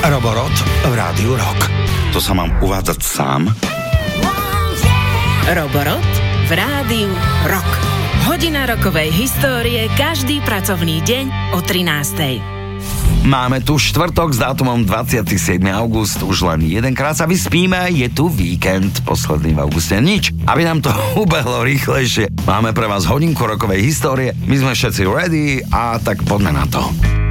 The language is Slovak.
Roborod v Rádiu Rock. To sa mám uvádzať sám? Roborod v Rádiu Rock. Hodina rokovej histórie každý pracovný deň o 13:00. Máme tu štvrtok s dátumom 27. august, už len jedenkrát sa vyspíme, je tu víkend, posledný v auguste nič. Aby nám to ubehlo rýchlejšie, máme pre vás hodinku rokovej histórie, my sme všetci ready a tak poďme na to.